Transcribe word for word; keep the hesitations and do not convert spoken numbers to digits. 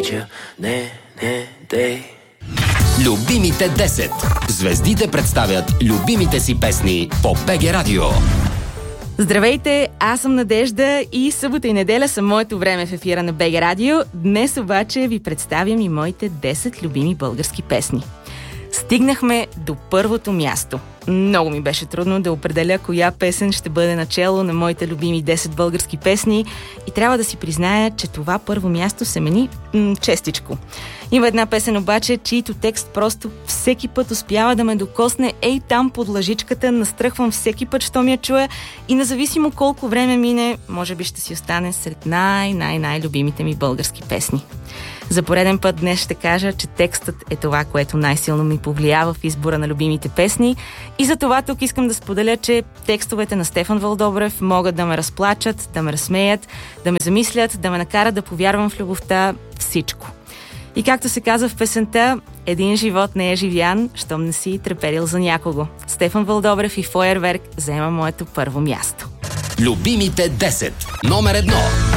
you, не, не, дей. Любимите десет. Звездите представят любимите си песни по БГ Радио. Здравейте, аз съм Надежда и събота и неделя са моето време в ефира на БГ Радио. Днес обаче ви представям и моите десет любими български песни. Стигнахме до първото място. Много ми беше трудно да определя коя песен ще бъде начело на моите любими десет български песни и трябва да си призная, че това първо място се мени м- честичко. Има една песен обаче, чийто текст просто всеки път успява да ме докосне ей там под лъжичката, настръхвам всеки път, що ми я чуя и независимо колко време мине, може би ще си остане сред най-най-най-любимите ми български песни. За пореден път днес ще кажа, че текстът е това, което най-силно ми повлиява в избора на любимите песни и за това тук искам да споделя, че текстовете на Стефан Вълдобрев могат да ме разплачат, да ме разсмеят, да ме замислят, да ме накарат да повярвам в любовта, всичко. И както се казва в песента, един живот не е живян, щом не си треперил за някого. Стефан Вълдобрев и Фойерверк заема моето първо място. Любимите десет. Номер едно.